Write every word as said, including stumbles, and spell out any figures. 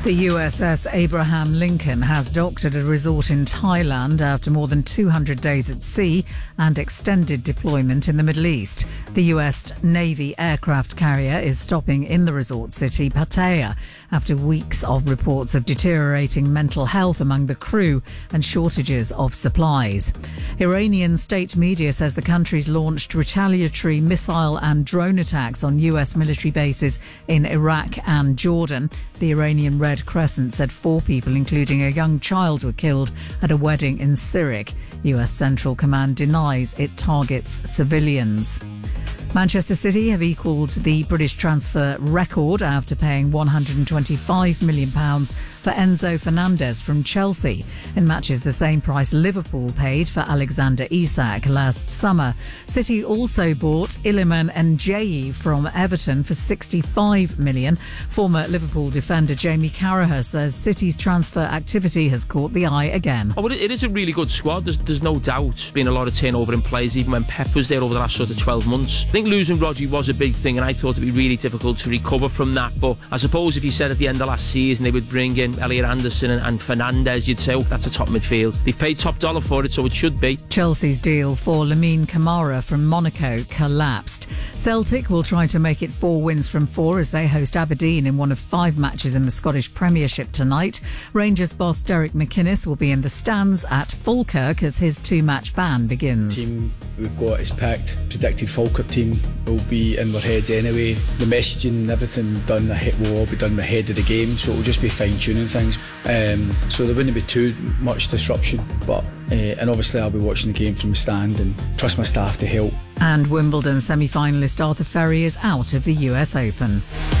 The U S S Abraham Lincoln has docked at a resort in Thailand after more than two hundred days at sea and extended deployment in the Middle East. The U S Navy aircraft carrier is stopping in the resort city, Pattaya, after weeks of reports of deteriorating mental health among the crew and shortages of supplies. Iranian state media says the country's launched retaliatory missile and drone attacks on U S military bases in Iraq and Jordan. The Iranian Red Crescent said four people, including a young child, were killed at a wedding in Sirik. U S Central Command denies it targets civilians. Manchester City have equalled the British transfer record after paying one hundred twenty-five million pounds for Enzo Fernandez from Chelsea. It matches the same price Liverpool paid for Alexander Isak last summer. City also bought Iliman Ndiaye from Everton for sixty-five million pounds. Former Liverpool defender Jamie Carragher says City's transfer activity has caught the eye again. Oh, it is a really good squad. There's, there's no doubt. Been a lot of turnover in players, even when Pep was there over the last sort of twelve months. I think losing Rodri was a big thing, and I thought it'd be really difficult to recover from that. But I suppose if you said at the end of last season they would bring in Elliot Anderson and, and Fernandes, you'd say, oh, that's a top midfield. They've paid top dollar for it, so it should be. Chelsea's deal for Lamine Camara from Monaco collapsed. Celtic will try to make it four wins from four as they host Aberdeen in one of five matches in the Scottish Premiership tonight. Rangers boss Derek McInnes will be in the stands at Falkirk as his two-match ban begins. The team we've got is picked. Predicted Falkirk team will be in their heads anyway. The messaging and everything done will all be done ahead of the game, so it'll just be fine-tuning things. Um, so there wouldn't be too much disruption, but uh, and obviously I'll be watching the game from the stand and trust my staff to help. And Wimbledon semi-finalist Arthur Ferry is out of the U S Open.